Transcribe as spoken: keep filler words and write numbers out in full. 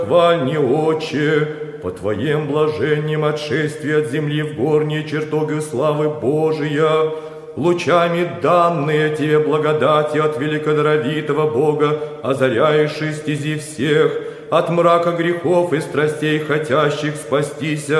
Хвальни, Отче, по Твоим блажением отшествия от земли в горние чертоги славы Божия, лучами данные Тебе благодати от великодоровитого Бога, озаряющей стези всех, от мрака грехов и страстей хотящих спастися,